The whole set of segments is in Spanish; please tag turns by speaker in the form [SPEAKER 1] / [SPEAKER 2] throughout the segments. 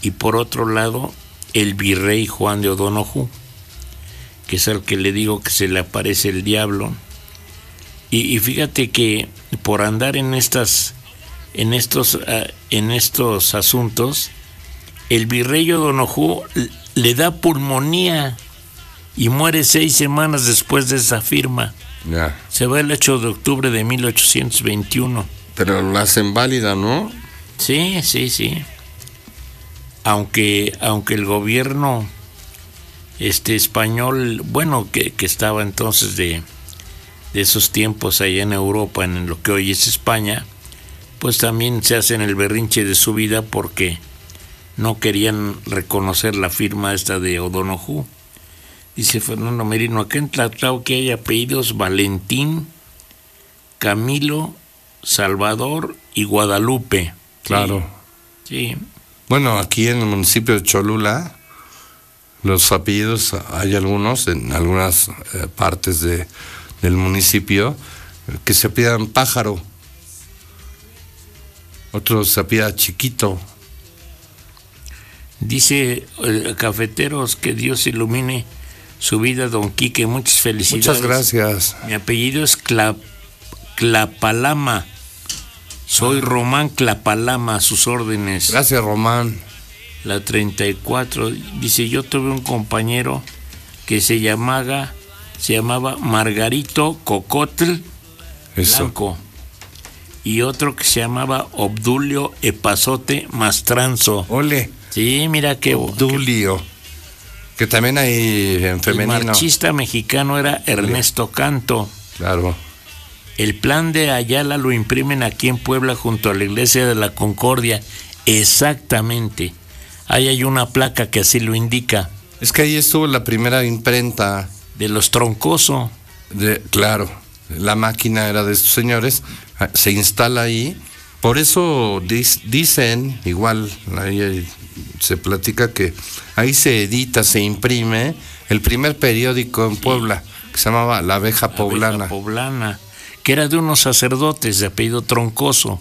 [SPEAKER 1] y por otro lado el virrey Juan de O'Donoghue, que es al que le digo que se le aparece el diablo. Y fíjate que por andar en estos asuntos, el virrey O'Donoghue le da pulmonía y muere 6 semanas después de esa firma.
[SPEAKER 2] Ya.
[SPEAKER 1] Se va el 8 de octubre de 1821.
[SPEAKER 2] Pero la hacen válida, ¿no?
[SPEAKER 1] Sí. Aunque el gobierno español, bueno, que estaba entonces de esos tiempos allá en Europa, en lo que hoy es España, pues también se hacen el berrinche de su vida porque no querían reconocer la firma esta de O'Donoghue. Dice Fernando Merino, acá en Tlatlauque hay apellidos Valentín, Camilo, Salvador y Guadalupe.
[SPEAKER 2] Claro.
[SPEAKER 1] Sí.
[SPEAKER 2] Bueno, aquí en el municipio de Cholula, los apellidos, hay algunos, en algunas partes del municipio, que se apellidan Pájaro. Otros se apellida Chiquito.
[SPEAKER 1] Dice Cafeteros, que Dios ilumine su vida, don Quique, muchas felicidades.
[SPEAKER 2] Muchas gracias.
[SPEAKER 1] Mi apellido es Clapalama. Soy Román Clapalama, a sus órdenes.
[SPEAKER 2] Gracias, Román.
[SPEAKER 1] La 34, dice, yo tuve un compañero que se llamaba Margarito Cocotl Blanco, y otro que se llamaba Obdulio Epazote Mastranzo.
[SPEAKER 2] Ole.
[SPEAKER 1] Sí, mira qué
[SPEAKER 2] Obdulio. Que también hay en femenino.
[SPEAKER 1] El marchista mexicano era Ernesto Canto.
[SPEAKER 2] Claro.
[SPEAKER 1] El plan de Ayala lo imprimen aquí en Puebla junto a la Iglesia de la Concordia. Exactamente. Ahí hay una placa que así lo indica.
[SPEAKER 2] Es que ahí estuvo la primera imprenta.
[SPEAKER 1] De los Troncoso.
[SPEAKER 2] Claro. La máquina era de estos señores. Se instala ahí. Por eso dicen, igual, ahí se platica que ahí se edita, se imprime el primer periódico en Puebla, que se llamaba La Abeja Poblana.
[SPEAKER 1] La Abeja Poblana, que era de unos sacerdotes de apellido Troncoso.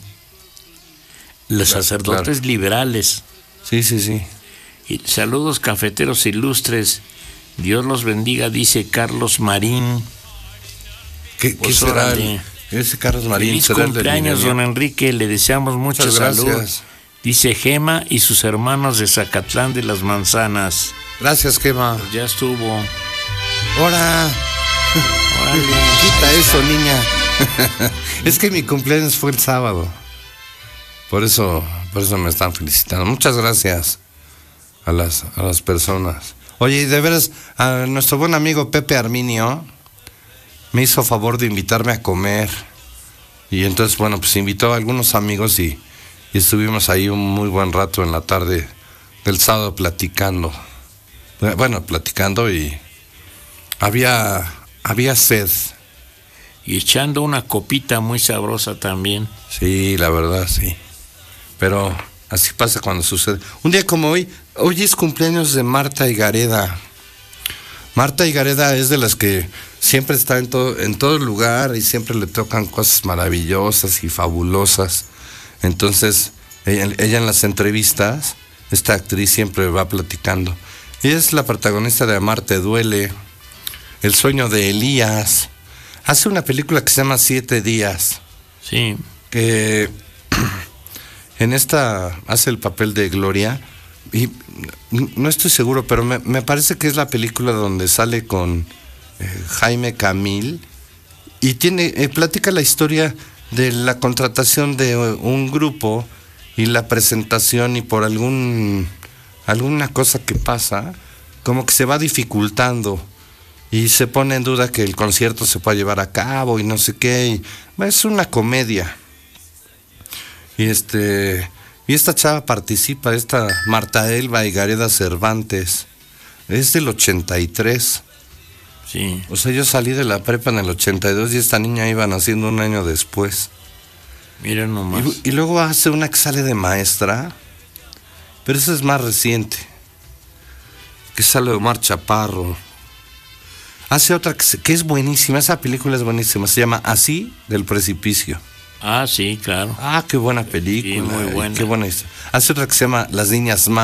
[SPEAKER 1] Los sacerdotes liberales.
[SPEAKER 2] Sí.
[SPEAKER 1] Y saludos, cafeteros ilustres. Dios los bendiga, dice Carlos Marín.
[SPEAKER 2] ¿Qué será ese Carlos Marín?
[SPEAKER 1] Feliz cumpleaños, don Enrique, le deseamos mucha salud. Dice Gema y sus hermanos de Zacatlán de las Manzanas.
[SPEAKER 2] Gracias, Gema.
[SPEAKER 1] Pues ya estuvo.
[SPEAKER 2] ¡Hora!
[SPEAKER 1] Órale.
[SPEAKER 2] Quita eso, niña. Es que mi cumpleaños fue el sábado. Por eso me están felicitando. Muchas gracias a las personas. Oye, y de veras, a nuestro buen amigo Pepe Arminio me hizo favor de invitarme a comer. Y entonces, bueno, pues invitó a algunos amigos y estuvimos ahí un muy buen rato en la tarde del sábado platicando. Bueno, platicando y había sed.
[SPEAKER 1] Y echando una copita muy sabrosa también.
[SPEAKER 2] Sí, la verdad, sí. Pero así pasa cuando sucede. Un día como hoy es cumpleaños de Marta Higareda. Marta Higareda es de las que siempre está en todo lugar y siempre le tocan cosas maravillosas y fabulosas. Entonces, ella en las entrevistas, esta actriz siempre va platicando. Ella es la protagonista de Amarte Duele, El sueño de Elías. Hace una película que se llama 7 días.
[SPEAKER 1] Sí.
[SPEAKER 2] Que en esta hace el papel de Gloria. Y no estoy seguro, pero me parece que es la película donde sale con Jaime Camil. Y platica la historia de la contratación de un grupo y la presentación, y por alguna cosa que pasa, como que se va dificultando y se pone en duda que el concierto se pueda llevar a cabo y no sé qué. Es una comedia. Y esta chava participa, esta Marta Elba Higareda Cervantes, es del 83.
[SPEAKER 1] Sí.
[SPEAKER 2] O sea, yo salí de la prepa en el 82 y esta niña iba naciendo un año después.
[SPEAKER 1] Mira nomás.
[SPEAKER 2] Y luego hace una que sale de maestra, pero esa es más reciente, que sale de Omar Chaparro. Hace otra que es buenísima, esa película es buenísima, se llama Así, del precipicio.
[SPEAKER 1] Ah, sí, claro.
[SPEAKER 2] Ah, qué buena película.
[SPEAKER 1] Sí, muy buena.
[SPEAKER 2] Qué buena historia. Hace otra que se llama Las niñas más.